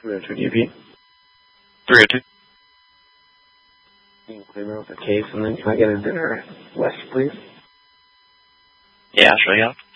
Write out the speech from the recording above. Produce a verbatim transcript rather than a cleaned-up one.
three oh two D P. three oh two. Can you clear me with a case, and then can I get a dinner west, please? Yeah, I'll show you out.